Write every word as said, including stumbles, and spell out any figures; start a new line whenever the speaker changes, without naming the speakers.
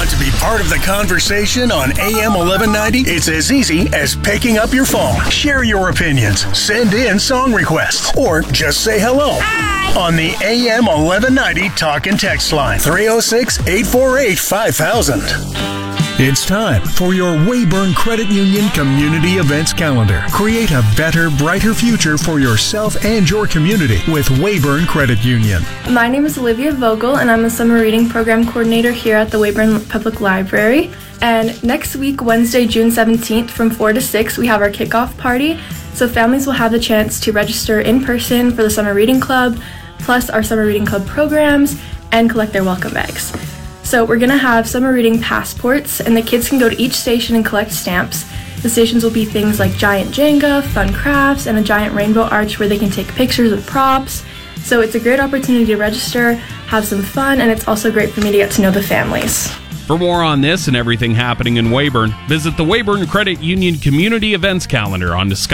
Want to be part of the conversation on A M eleven ninety? It's as easy as picking up your phone. Share your opinions, send in song requests, or just say hello. Hi. On the A M eleven ninety talk and text line, three oh six, eight four eight, five thousand. It's time for your Weyburn Credit Union Community Events Calendar. Create a better, brighter future for yourself and your community with Weyburn Credit Union.
My name is Olivia Vogel, and I'm a summer reading program coordinator here at the Weyburn Public Library. And next week, Wednesday, June seventeenth, from four to six, we have our kickoff party. So families will have the chance to register in person for the Summer Reading Club, plus our Summer Reading Club programs, and collect their welcome bags. So we're going to have summer reading passports, and the kids can go to each station and collect stamps. The stations will be things like giant Jenga, fun crafts, and a giant rainbow arch where they can take pictures of props. So it's a great opportunity to register, have some fun, and it's also great for me to get to know the families.
For more on this and everything happening in Weyburn, visit the Weyburn Credit Union Community Events Calendar on Discover.